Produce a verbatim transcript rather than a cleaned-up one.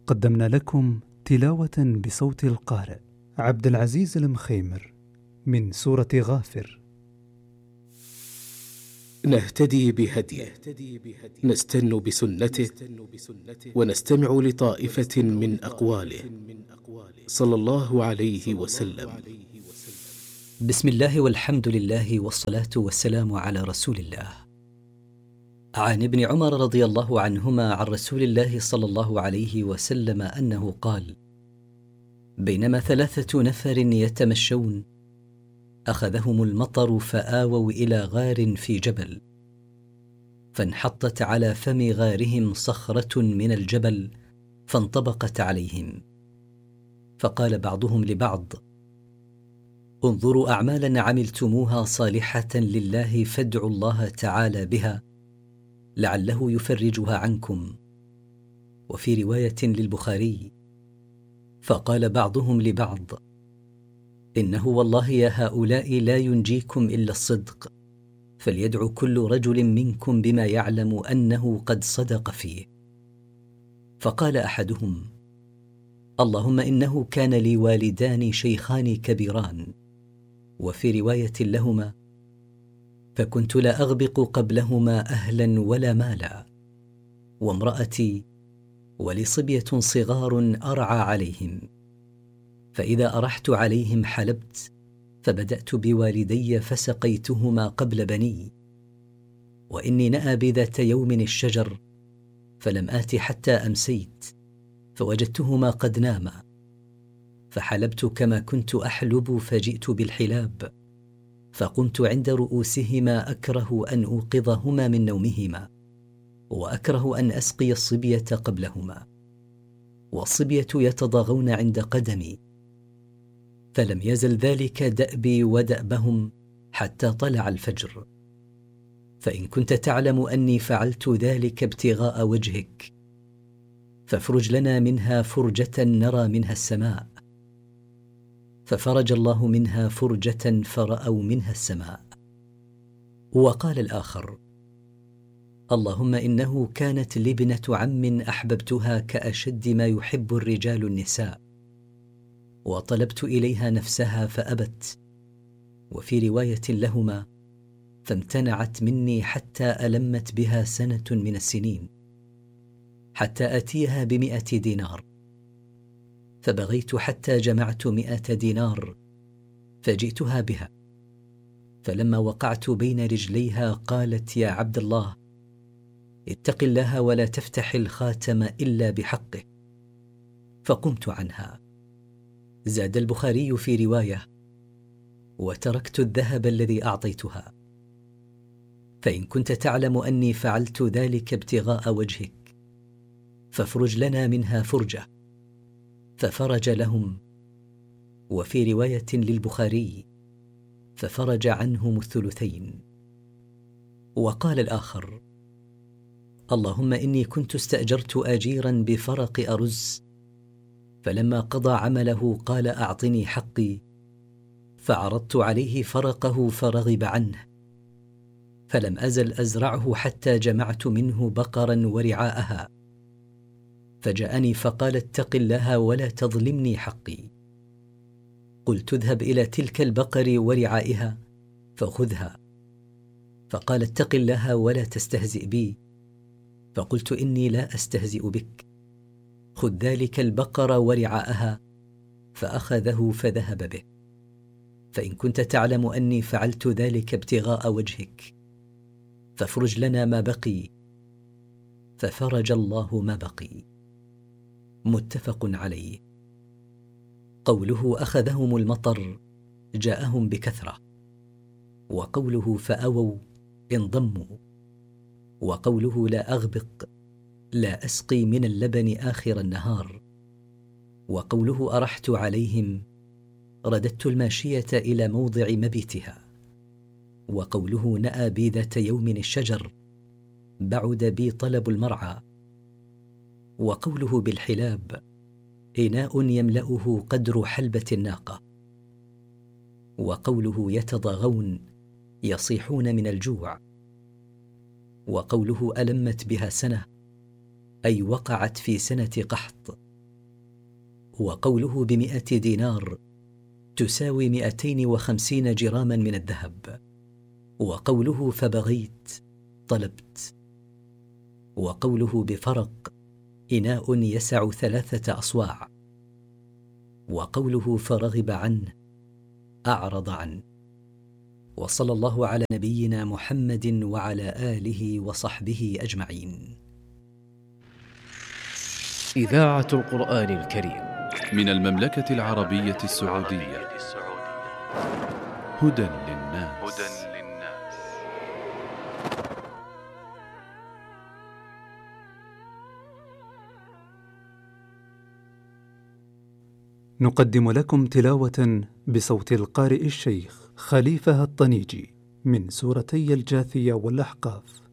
قدمنا لكم تلاوة بصوت القارئ عبد العزيز المخيمر من سورة غافر. نهتدي بهديه، نستن بسنته، ونستمع لطائفة من أقواله صلى الله عليه وسلم. بسم الله والحمد لله والصلاة والسلام على رسول الله. عن ابن عمر رضي الله عنهما عن رسول الله صلى الله عليه وسلم أنه قال: بينما ثلاثة نفر يتمشون أخذهم المطر فآووا إلى غار في جبل، فانحطت على فم غارهم صخرة من الجبل فانطبقت عليهم، فقال بعضهم لبعض: انظروا أعمالا عملتموها صالحة لله فادعوا الله تعالى بها لعله يفرجها عنكم. وفي رواية للبخاري: فقال بعضهم لبعض: إنه والله يا هؤلاء لا ينجيكم إلا الصدق، فليدعو كل رجل منكم بما يعلم أنه قد صدق فيه. فقال أحدهم: اللهم إنه كان لي والدان شيخان كبيران. وفي رواية لهما: فكنت لا أغبق قبلهما أهلا ولا مالا، وامرأتي ولي صبية صغار أرعى عليهم، فإذا أرحت عليهم حلبت، فبدأت بوالدي فسقيتهما قبل بني. وإني نأى ذات يوم الشجر فلم آت حتى أمسيت، فوجدتهما قد ناما، فحلبت كما كنت أحلب، فجئت بالحلاب فقمت عند رؤوسهما أكره أن أوقظهما من نومهما، وأكره أن أسقي الصبية قبلهما، والصبية يتضاغون عند قدمي، فلم يزل ذلك دأبي ودأبهم حتى طلع الفجر. فإن كنت تعلم أني فعلت ذلك ابتغاء وجهك فافرج لنا منها فرجة نرى منها السماء. ففرج الله منها فرجة فرأوا منها السماء. وقال الآخر: اللهم إنه كانت لي ابنة عم أحببتها كأشد ما يحب الرجال النساء، وطلبت إليها نفسها فأبت. وفي رواية لهما: فامتنعت مني حتى ألمت بها سنة من السنين، حتى أتيها بمئة دينار، فبغيت حتى جمعت مئة دينار فجئتها بها، فلما وقعت بين رجليها قالت: يا عبد الله، اتق الله ولا تفتح الخاتم إلا بحقه، فقمت عنها. زاد البخاري في رواية: وتركت الذهب الذي أعطيتها. فإن كنت تعلم أني فعلت ذلك ابتغاء وجهك فافرج لنا منها فرجة، ففرج لهم. وفي رواية للبخاري: ففرج عنهم الثلثين. وقال الآخر: اللهم إني كنت استأجرت أجيرا بفرق أرز، فلما قضى عمله قال: أعطني حقي، فعرضت عليه فرقه فرغب عنه، فلم أزل أزرعه حتى جمعت منه بقرا ورعاءها، فجاءني فقال: اتق الله ولا تظلمني حقي. قلت: اذهب إلى تلك البقر ورعائها فخذها. فقال: اتق الله ولا تستهزئ بي. فقلت: إني لا أستهزئ بك، خذ ذلك البقر ورعاءها. فأخذه فذهب به. فإن كنت تعلم أني فعلت ذلك ابتغاء وجهك فافرج لنا ما بقي، ففرج الله ما بقي. متفق عليه. قوله أخذهم المطر جاءهم بكثرة، وقوله فأووا انضموا، وقوله لا أغبق لا أسقي من اللبن آخر النهار، وقوله أرحت عليهم رددت الماشية إلى موضع مبيتها، وقوله نأى بي ذات يوم الشجر بعد بي طلب المرعى، وقوله بالحلاب إناء يملأه قدر حلبة الناقة، وقوله يتضاغون يصيحون من الجوع، وقوله ألمت بها سنة أي وقعت في سنة قحط، وقوله بمئة دينار تساوي مئتين وخمسين جراما من الذهب. وقوله فبغيت طلبت. وقوله بفرق إناء يسع ثلاثة أصواع. وقوله فرغب عنه أعرض عنه. وصلى الله على نبينا محمد وعلى آله وصحبه أجمعين. إذاعة القرآن الكريم من المملكة العربية السعودية. هدى للناس. نقدم لكم تلاوة بصوت القارئ الشيخ خليفة الطنيجي من سورتي الجاثية والأحقاف.